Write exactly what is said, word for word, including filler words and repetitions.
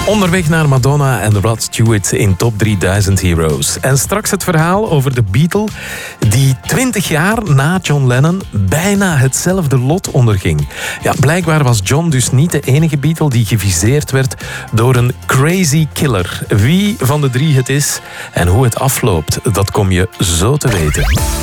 Onderweg naar Madonna en Rod Stewart in Top drieduizend Heroes. En straks het verhaal over de Beatle die twintig jaar na John Lennon bijna hetzelfde lot onderging. Ja, blijkbaar was John dus niet de enige Beatle die geviseerd werd door een crazy killer. Wie van de drie het is en hoe het afloopt, dat kom je zo te weten.